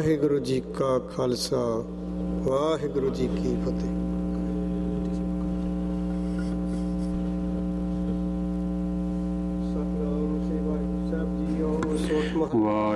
ਵਾਹਿਗੁਰੂ ਜੀ ਕਾ ਖਾਲਸਾ, ਵਾਹਿਗੁਰੂ ਜੀ ਕੀ ਫਤਿਹ। ਸਤਿਨਾਮ ਸ੍ਰੀ ਵਾਹਿਗੁਰੂ ਸਾਹਿਬ ਜੀਓ।